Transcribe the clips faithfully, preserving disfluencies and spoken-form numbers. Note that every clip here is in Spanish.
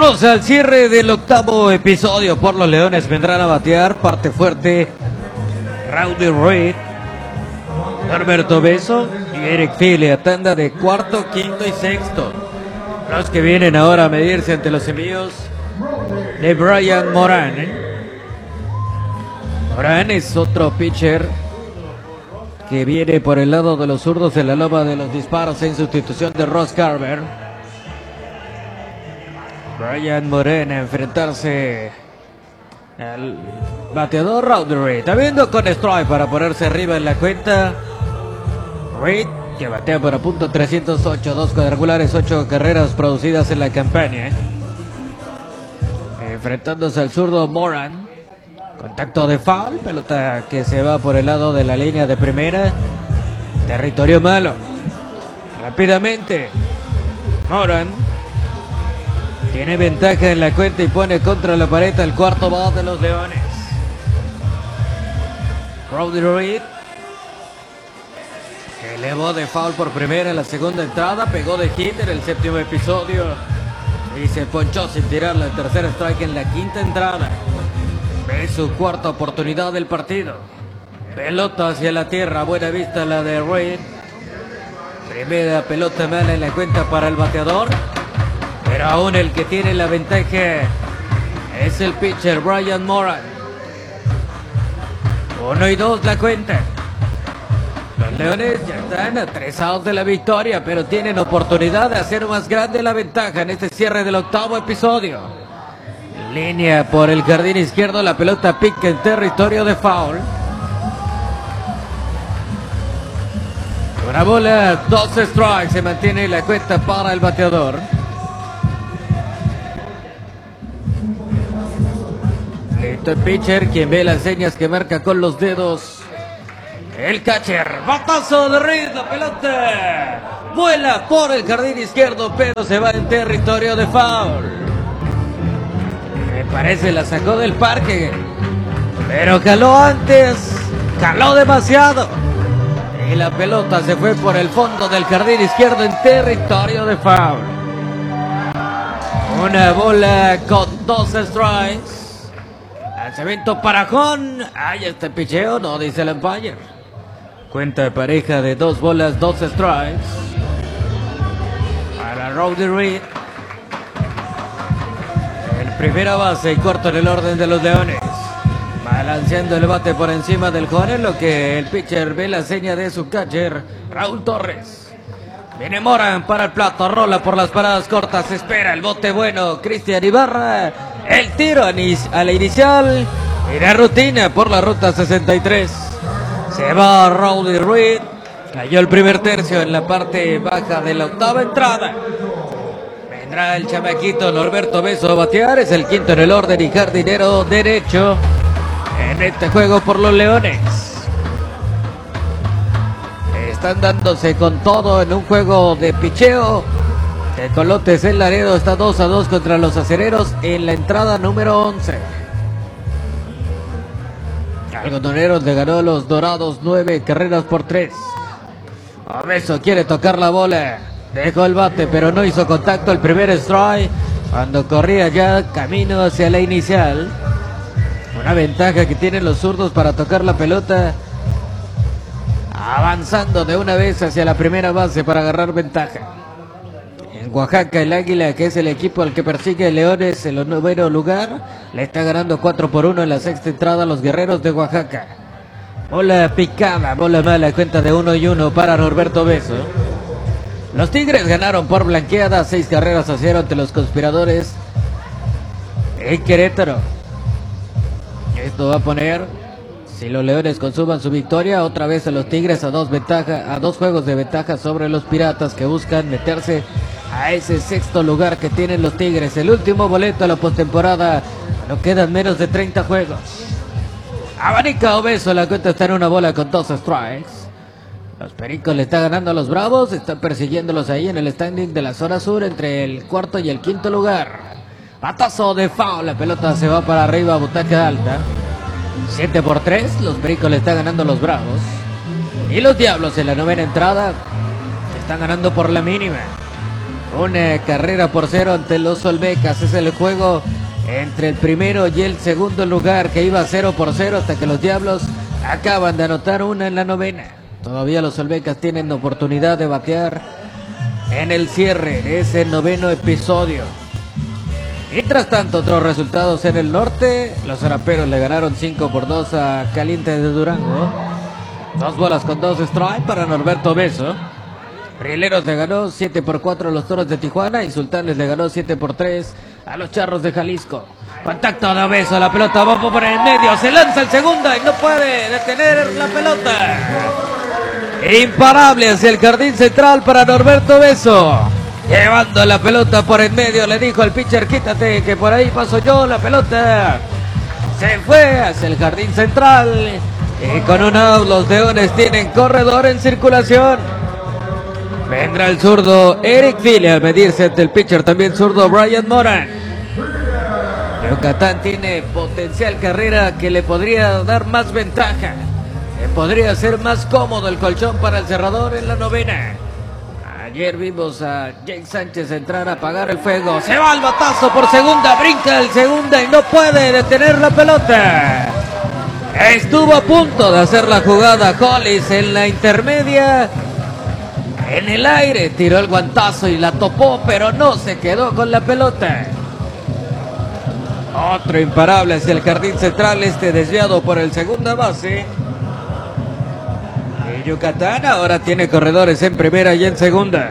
Vámonos al cierre del octavo episodio. Por los Leones vendrán a batear parte fuerte Rowdy Reed, Norberto Beso y Eric Philly, tanda de cuarto, quinto y sexto. Los que vienen ahora a medirse ante los envíos de Brian Moran. Moran es otro pitcher que viene por el lado de los zurdos de la loma de los disparos en sustitución de Ross Carver. Brian Moran a enfrentarse al bateador Rowdy Reed. Está viendo con strike para ponerse arriba en la cuenta. Reed, que batea por a punto trescientos ocho, dos cuadrangulares, ocho carreras producidas en la campaña. Enfrentándose al zurdo Moran. Contacto de foul, pelota que se va por el lado de la línea de primera. Territorio malo. Rápidamente, Moran tiene ventaja en la cuenta y pone contra la pared el cuarto bate de los Leones. Rowdy Reed elevó de foul por primera en la segunda entrada, pegó de hit en el séptimo episodio y se ponchó sin tirar la tercera strike en la quinta entrada. Es su cuarta oportunidad del partido. Pelota hacia la tierra, buena vista la de Reed. Primera pelota mala en la cuenta para el bateador. Pero aún el que tiene la ventaja es el pitcher Brian Moran. Uno y dos la cuenta. Los Leones ya están a tres outs de la victoria, pero tienen oportunidad de hacer más grande la ventaja en este cierre del octavo episodio. Línea por el jardín izquierdo, la pelota pica en territorio de foul. Una bola, dos strikes, se mantiene la cuenta para el bateador. Listo el pitcher, quien ve las señas que marca con los dedos. El catcher, batazo de Reed, la pelota vuela por el jardín izquierdo, pero se va en territorio de foul. Me parece la sacó del parque, pero caló antes, caló demasiado. Y la pelota se fue por el fondo del jardín izquierdo en territorio de foul. Una bola con dos strikes. Lanzamiento para Jon. Ahí está el picheo, no dice el umpire. Cuenta de pareja de dos bolas, dos strikes para Rowdy Reed. El primera base y cuarto en el orden de los Leones. Balanceando el bate por encima del Jon, en lo que el pitcher ve la seña de su catcher, Raúl Torres. Viene Moran para el plato, rola por las paradas cortas, espera el bote bueno, Cristian Ibarra. El tiro a la inicial y la rutina por la ruta sesenta y tres. Se va Rowdy Reed. Cayó el primer tercio en la parte baja de la octava entrada. Vendrá el chamaquito Norberto Beso a batear. Es el quinto en el orden y jardinero derecho en este juego por los Leones. Están dándose con todo en un juego de picheo. Tecolotes en Laredo está dos a dos contra los Acereros en la entrada número once. Algodoneros le ganó a los Dorados nueve carreras por tres. Obeso quiere tocar la bola. Dejó el bate pero no hizo contacto. El primer strike cuando corría ya camino hacia la inicial. Una ventaja que tienen los zurdos para tocar la pelota. Avanzando de una vez hacia la primera base para agarrar ventaja. En Oaxaca el Águila, que es el equipo al que persigue Leones en el noveno lugar, le está ganando cuatro por uno en la sexta entrada a los Guerreros de Oaxaca. Bola picada, bola mala, cuenta de uno y uno para Norberto Beso. Los Tigres ganaron por blanqueada, seis carreras a cero ante los Conspiradores en Querétaro. Esto va a poner, si los Leones consuman su victoria, otra vez a los Tigres a dos, ventaja, a dos juegos de ventaja sobre los Piratas, que buscan meterse a ese sexto lugar que tienen los Tigres. El último boleto a la postemporada. No quedan menos de treinta juegos. Abanica Obeso, la cuenta está en una bola con dos strikes. Los Pericos le están ganando a los Bravos. Están persiguiéndolos ahí en el standing de la zona sur entre el cuarto y el quinto lugar. Batazo de foul, la pelota se va para arriba, butaca alta. siete por tres, los Pericos le están ganando a los Bravos. Y los Diablos en la novena entrada están ganando por la mínima. Una carrera por cero ante los Olmecas. Es el juego entre el primero y el segundo lugar, que iba cero por cero hasta que los Diablos acaban de anotar una en la novena. Todavía los Olmecas tienen oportunidad de batear en el cierre de ese noveno episodio. Mientras tanto, otros resultados en el norte. Los Zaraperos le ganaron cinco por dos a Caliente de Durango. Dos bolas con dos strike para Norberto Beso. Rieleros le ganó siete por cuatro a los Toros de Tijuana y Sultanes le ganó siete por tres a los Charros de Jalisco. Contacto de Beso, la pelota va por el medio, se lanza el segunda y no puede detener la pelota. Imparable hacia el jardín central para Norberto Beso. Llevando la pelota por el medio, le dijo al pitcher, quítate que por ahí paso yo. La pelota se fue hacia el jardín central y con un out los Leones tienen corredor en circulación. Vendrá el zurdo Eric Philly al medirse ante el pitcher también zurdo Brian Moran. Yucatán tiene potencial carrera que le podría dar más ventaja. Que podría ser más cómodo el colchón para el cerrador en la novena. Ayer vimos a Jake Sánchez entrar a apagar el fuego. Se va el batazo por segunda, brinca el segunda y no puede detener la pelota. Estuvo a punto de hacer la jugada Hollis en la intermedia. En el aire tiró el guantazo y la topó, pero no se quedó con la pelota. Otro imparable hacia el jardín central, este desviado por el segunda base. Y Yucatán ahora tiene corredores en primera y en segunda.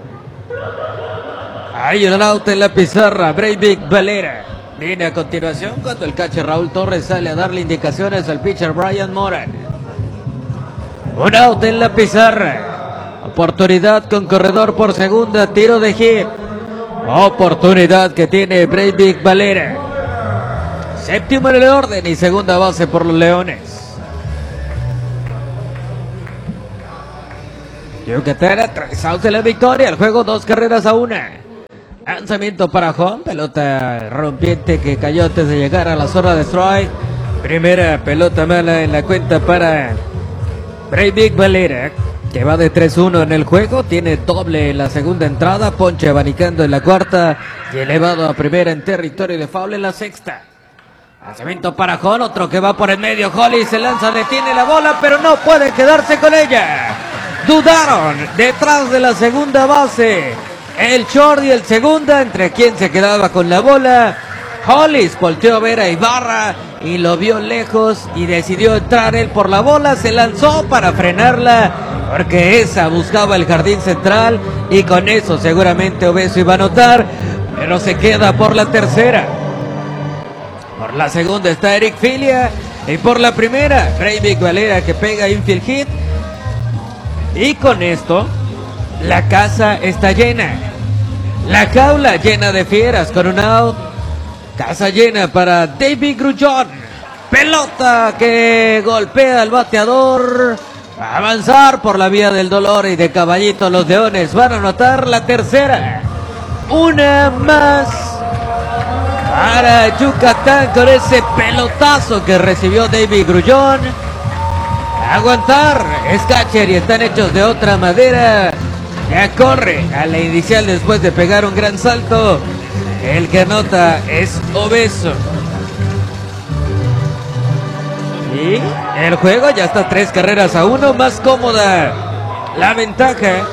Hay un out en la pizarra, Breivik Valera. Viene a continuación cuando el catcher Raúl Torres sale a darle indicaciones al pitcher Brian Moran. Un out en la pizarra. Oportunidad con corredor por segunda, tiro de hit. Oportunidad que tiene Breivik Valera. Séptimo en el orden y segunda base por los Leones. Yucatán a tres outs de la victoria. El juego dos carreras a una. Lanzamiento para home. Pelota rompiente que cayó antes de llegar a la zona de strike. Primera pelota mala en la cuenta para Breivik Valera, que va de tres uno en el juego. Tiene doble en la segunda entrada. Ponche abanicando en la cuarta. Y elevado a primera en territorio de foul en la sexta. Lanzamiento para Hall. Otro que va por el medio. Holly se lanza, detiene la bola, pero no puede quedarse con ella. Dudaron detrás de la segunda base. El short y el segunda. Entre quien se quedaba con la bola. Hollis volteó a ver a Ibarra y lo vio lejos y decidió entrar él por la bola. Se lanzó para frenarla porque esa buscaba el jardín central y con eso seguramente Obeso iba a anotar, pero se queda por la tercera. Por la segunda está Eric Philly y por la primera Breivik Valera, que pega infield hit. Y con esto la casa está llena, la jaula llena de fieras con un out. Casa llena para David Grullón. Pelota que golpea al bateador. Va a avanzar por la vía del dolor y de caballito los Leones van a anotar la tercera. Una más para Yucatán con ese pelotazo que recibió David Grullón. Aguantar, es catcher y están hechos de otra madera. Ya corre a la inicial después de pegar un gran salto. El que anota es Obeso. Y el juego ya está tres carreras a uno, más cómoda la ventaja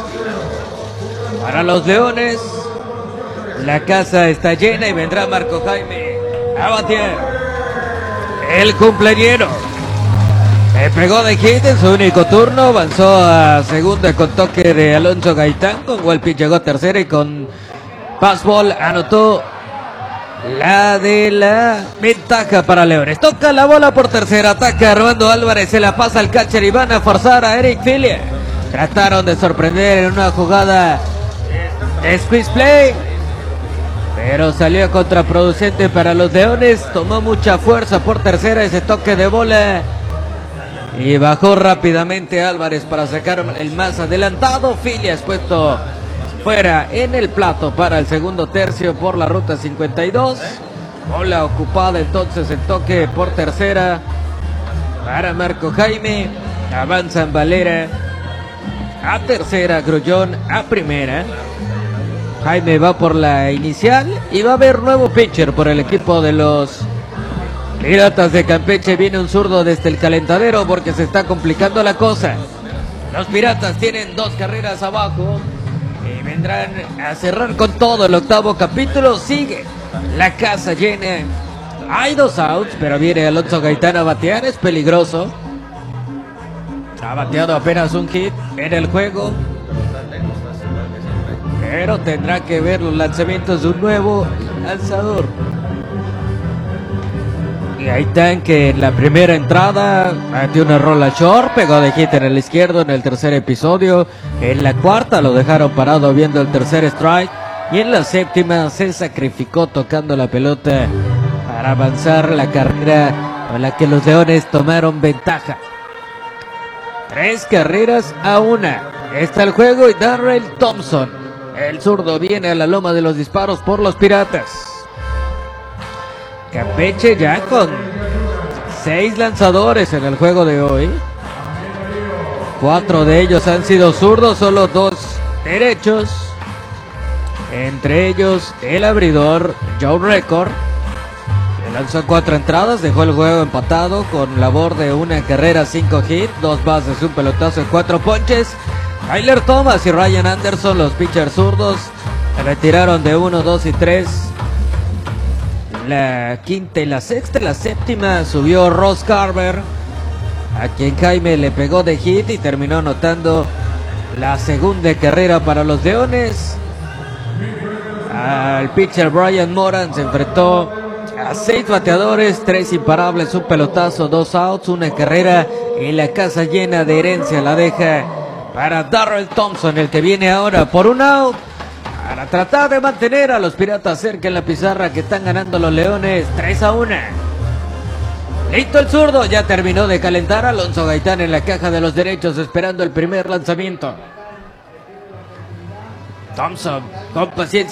para los Leones. La casa está llena y vendrá Marco Jaime a batear. El cumpleañero le pegó de hit en su único turno, avanzó a segunda con toque de Alonso Gaitán. Con Walpin llegó a tercera y con fastball anotó la de la ventaja para Leones. Toca la bola por tercera, ataca Armando Álvarez, se la pasa al catcher y van a forzar a Eric Philly. Trataron de sorprender en una jugada de squeeze play, pero salió contraproducente para los Leones. Tomó mucha fuerza por tercera ese toque de bola y bajó rápidamente Álvarez para sacar el más adelantado. Philly es puesto fuera en el plato para el segundo tercio por la ruta cincuenta y dos. Bola ocupada entonces el toque por tercera para Marco Jaime. Avanzan Valera a tercera, Grullón a primera. Jaime va por la inicial y va a haber nuevo pitcher por el equipo de los Piratas de Campeche. Viene un zurdo desde el calentadero porque se está complicando la cosa. Los Piratas tienen dos carreras abajo y vendrán a cerrar con todo el octavo capítulo. Sigue la casa llena. Hay dos outs, pero viene Alonso Gaitán a batear. Es peligroso. Ha bateado apenas un hit en el juego, pero tendrá que ver los lanzamientos de un nuevo lanzador. Y Gaitán, que en la primera entrada dio una rola short, pegó de hit en el izquierdo en el tercer episodio. En la cuarta lo dejaron parado viendo el tercer strike. Y en la séptima se sacrificó tocando la pelota para avanzar la carrera con la que los Leones tomaron ventaja. Tres carreras a una. Está el juego y Darrell Thompson, el zurdo, viene a la loma de los disparos por los Piratas. Campeche ya con seis lanzadores en el juego de hoy. Cuatro de ellos han sido zurdos, solo dos derechos. Entre ellos el abridor Joe Record, que lanzó cuatro entradas, dejó el juego empatado con labor de una carrera, cinco hits, dos bases, un pelotazo y cuatro ponches. Tyler Thomas y Ryan Anderson, los pitchers zurdos, se retiraron de uno, dos y tres. La quinta y la sexta, la séptima subió Ross Carver, a quien Jaime le pegó de hit y terminó anotando la segunda carrera para los Leones. Al pitcher Brian Moran se enfrentó a seis bateadores, tres imparables, un pelotazo, dos outs, una carrera y la casa llena de herencia la deja para Darrell Thompson, el que viene ahora por un out para tratar de mantener a los Piratas cerca en la pizarra, que están ganando los Leones tres a uno. Listo el zurdo, ya terminó de calentar. Alonso Gaitán en la caja de los derechos esperando el primer lanzamiento. Thompson con paciencia